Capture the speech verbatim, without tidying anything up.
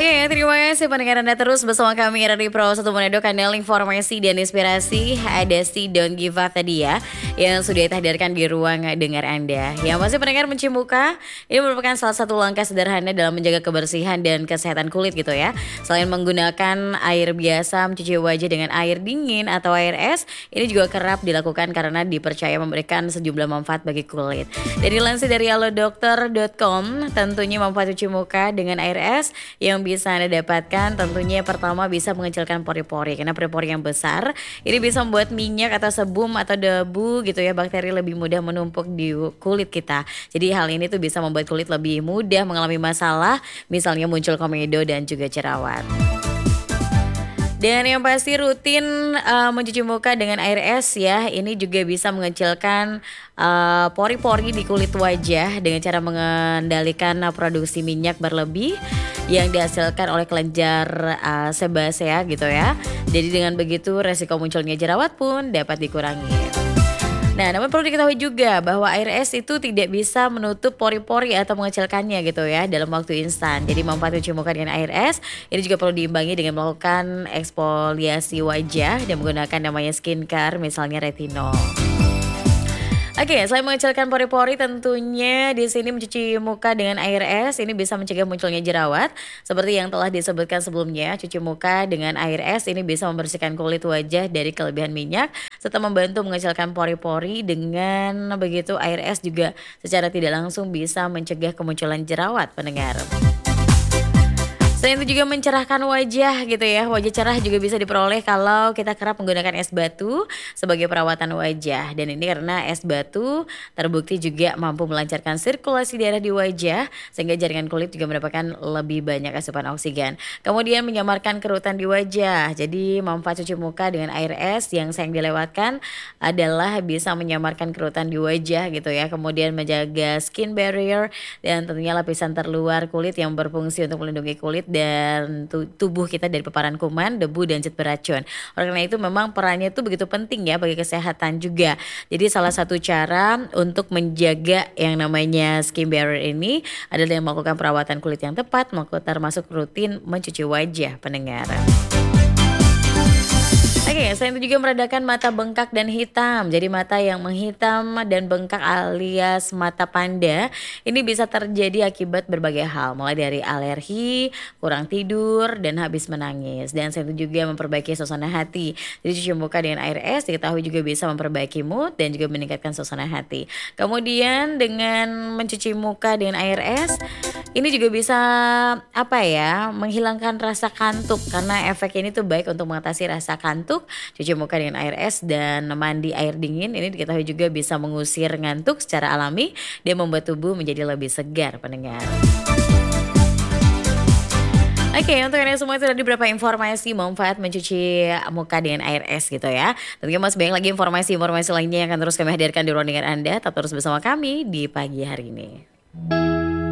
Oke, terima kasih pendengar Anda terus bersama kami Radio Pro satu Manado, kanal informasi dan inspirasi. Ada si Don't Give Up tadi ya, yang sudah dihadirkan di ruang dengar Anda. Yang masih pendengar mencuci muka, ini merupakan salah satu langkah sederhana dalam menjaga kebersihan dan kesehatan kulit gitu ya. Selain menggunakan air biasa, mencuci wajah dengan air dingin atau air es, ini juga kerap dilakukan karena dipercaya memberikan sejumlah manfaat bagi kulit. Dan dilansir dari alodokter dot com, tentunya manfaat cuci muka dengan air es yang bisa Anda dapatkan tentunya pertama bisa mengecilkan pori-pori, karena pori-pori yang besar ini bisa membuat minyak atau sebum atau debu gitu ya, bakteri lebih mudah menumpuk di kulit kita. Jadi hal ini tuh bisa membuat kulit lebih mudah mengalami masalah, misalnya muncul komedo dan juga jerawat. Dan yang pasti rutin uh, mencuci muka dengan air es ya, ini juga bisa mengecilkan uh, pori-pori di kulit wajah dengan cara mengendalikan uh, produksi minyak berlebih yang dihasilkan oleh kelenjar uh, sebasea gitu ya. Jadi dengan begitu resiko munculnya jerawat pun dapat dikurangi. Nah, namun perlu diketahui juga bahwa air es itu tidak bisa menutup pori-pori atau mengecilkannya gitu ya dalam waktu instan. Jadi manfaat cuci muka dengan air es ini juga perlu diimbangi dengan melakukan eksfoliasi wajah dan menggunakan namanya skincare, misalnya retinol. Oke, selain mengecilkan pori-pori, tentunya di sini mencuci muka dengan air es ini bisa mencegah munculnya jerawat. Seperti yang telah disebutkan sebelumnya, cuci muka dengan air es ini bisa membersihkan kulit wajah dari kelebihan minyak serta membantu mengecilkan pori-pori. Dengan begitu air es juga secara tidak langsung bisa mencegah kemunculan jerawat, pendengar. Selain itu juga mencerahkan wajah gitu ya. Wajah cerah juga bisa diperoleh kalau kita kerap menggunakan es batu sebagai perawatan wajah. Dan ini karena es batu terbukti juga mampu melancarkan sirkulasi darah di wajah sehingga jaringan kulit juga mendapatkan lebih banyak asupan oksigen. Kemudian menyamarkan kerutan di wajah. Jadi manfaat cuci muka dengan air es yang sayang dilewatkan adalah bisa menyamarkan kerutan di wajah gitu ya. Kemudian menjaga skin barrier dan tentunya lapisan terluar kulit yang berfungsi untuk melindungi kulit dan tubuh kita dari paparan kuman, debu dan zat beracun. Oleh karena itu memang perannya itu begitu penting ya bagi kesehatan juga. Jadi salah satu cara untuk menjaga yang namanya skin barrier ini adalah dengan melakukan perawatan kulit yang tepat, termasuk rutin mencuci wajah, pendengar. Oke, selain itu juga meredakan mata bengkak dan hitam. Jadi mata yang menghitam dan bengkak alias mata panda ini bisa terjadi akibat berbagai hal, mulai dari alergi, kurang tidur, dan habis menangis. Dan selain itu juga memperbaiki suasana hati. Jadi cuci muka dengan air es diketahui juga bisa memperbaiki mood dan juga meningkatkan suasana hati. Kemudian dengan mencuci muka dengan air es ini juga bisa apa ya, menghilangkan rasa kantuk karena efek ini tuh baik untuk mengatasi rasa kantuk. Cuci muka dengan air es dan mandi air dingin ini diketahui juga bisa mengusir ngantuk secara alami dan membuat tubuh menjadi lebih segar, pendengar. Oke, untuk kalian semua itu ada beberapa informasi manfaat mencuci muka dengan air es gitu ya. Tentunya masih banyak lagi informasi-informasi lainnya yang akan terus kami hadirkan di ruang dengar Anda. Tetap terus bersama kami di pagi hari ini.